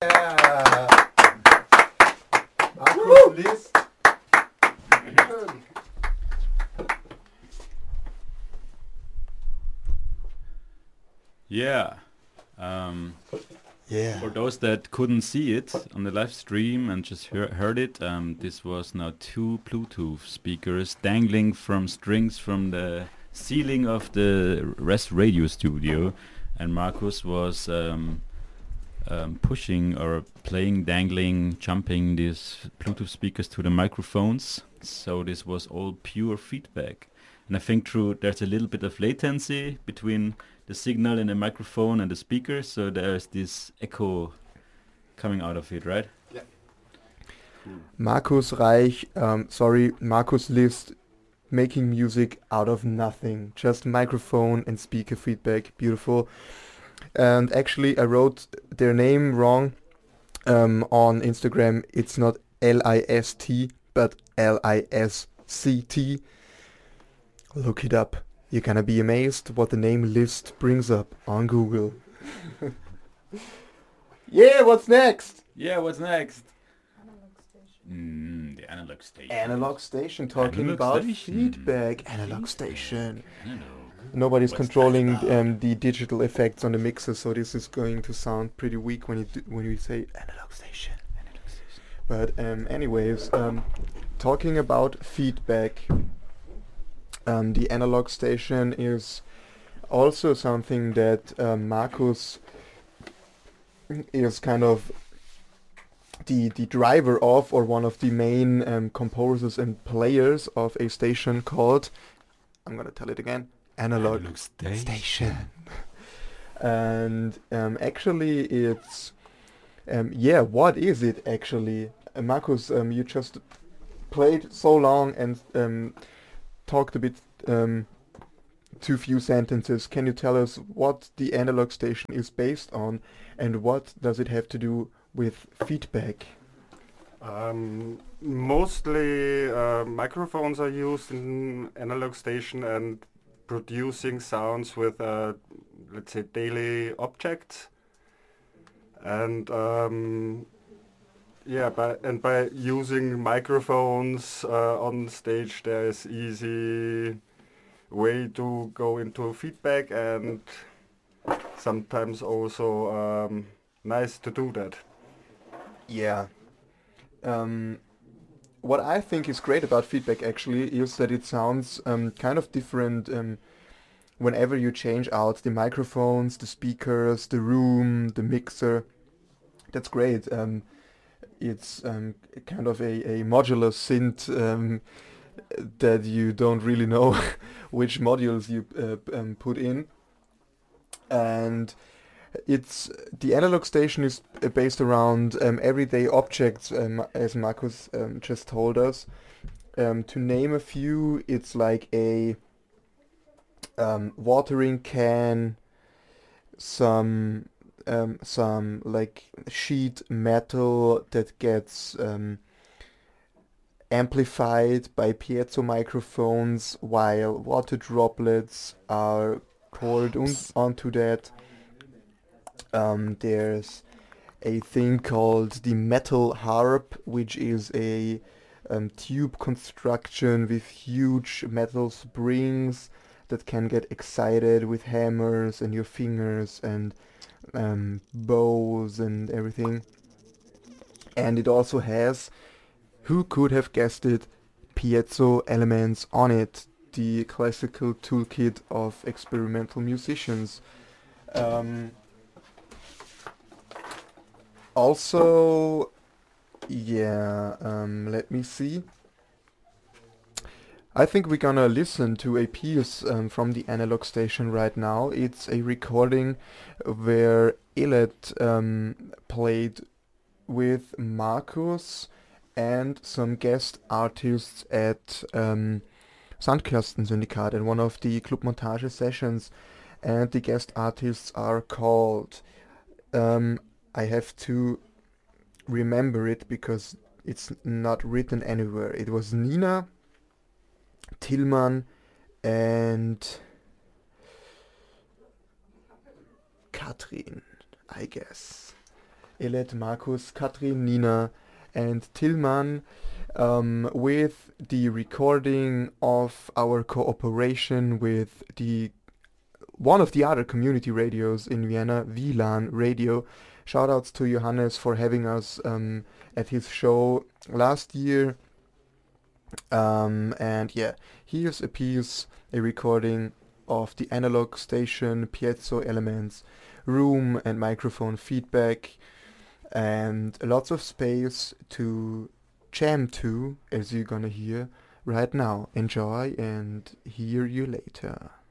Markus List. Yeah. For those that couldn't see it on the live stream and just heard it, this was now 2 Bluetooth speakers dangling from strings from the ceiling of the Rest Radio studio, and Markus was pushing or playing, dangling, jumping these Bluetooth speakers to the microphones. So this was all pure feedback. And I think there's a little bit of latency between the signal in the microphone and the speaker, so there's this echo coming out of it, right? Yeah. Markus List, making music out of nothing, just microphone and speaker feedback, beautiful. And actually I wrote their name wrong on Instagram. It's not L-I-S-T, but L-I-S-C-T. Look it up. You're gonna be amazed what the name List brings up on Google. Yeah, what's next? Yeah, what's next? Analog Station. The Analog Station. Analog Station, talking Analog about Station. feedback. Analog Station. Analog. Nobody's What's controlling that the digital effects on the mixer, so this is going to sound pretty weak when you say Analog Station. But anyways, talking about feedback. The Analog Station is also something that Markus is kind of the driver of, or one of the main composers and players of a station called, I'm gonna tell it again, Analog Station. And actually it's, what is it actually? Markus, you just played so long and talked a bit too few sentences. Can you tell us what the Analog Station is based on, and what does it have to do with feedback? Mostly microphones are used in Analog Station and producing sounds with, let's say, daily objects. And by using microphones on stage, there is easy way to go into feedback, and sometimes also nice to do that. Yeah. What I think is great about feedback actually is that it sounds kind of different whenever you change out the microphones, the speakers, the room, the mixer. That's great. It's kind of a modular synth that you don't really know which modules you put in. And the Analog Station is based around everyday objects, as Markus just told us. To name a few, it's like a watering can, some like sheet metal that gets amplified by piezo microphones while water droplets are poured onto that. There's a thing called the metal harp, which is a tube construction with huge metal springs that can get excited with hammers and your fingers and bows and everything. And it also has, who could have guessed it, piezo elements on it, the classical toolkit of experimental musicians. Also, let me see. I think we're gonna listen to a piece from the Analog Station right now. It's a recording where Illet played with Markus and some guest artists at Sandkirsten-Syndikat in one of the Club Montage sessions. And the guest artists are called... I have to remember it because it's not written anywhere. It was Nina, Tillmann, and Katrin, I guess. Elet, Markus, Katrin, Nina, and Tillmann with the recording of our cooperation with one of the other community radios in Vienna, WLAN Radio. Shoutouts to Johannes for having us at his show last year. And yeah, here's a recording of the analog station, piezo elements, room and microphone feedback, and lots of space to jam to, as you're gonna hear right now. Enjoy and hear you later.